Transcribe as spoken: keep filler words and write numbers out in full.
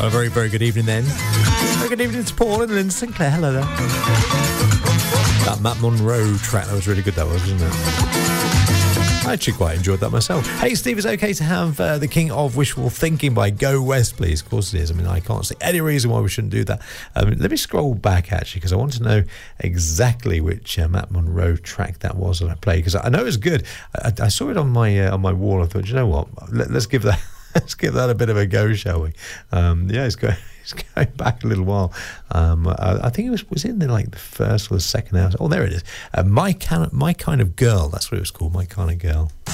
A very, very good evening then. Very good evening to Paul and Lynn Sinclair. Hello there. That Matt Monroe track, that was really good, that was, wasn't it? I actually quite enjoyed that myself. Hey, Steve, is it okay to have uh, The King of Wishful Thinking by Go West, please? Of course it is. I mean, I can't see any reason why we shouldn't do that. Um, let me scroll back, actually, because I want to know exactly which uh, Matt Monroe track that was that I played, because I know it was good. I, I saw it on my uh, on my wall. I thought, you know what? Let, let's give that let's give that a bit of a go, shall we? Um, yeah, it's going. It's going back a little while. Um, I, I think it was was in the like the first or the second hour. Oh, there it is. Uh, my kind of, my kind of girl. That's what it was called. My kind of girl.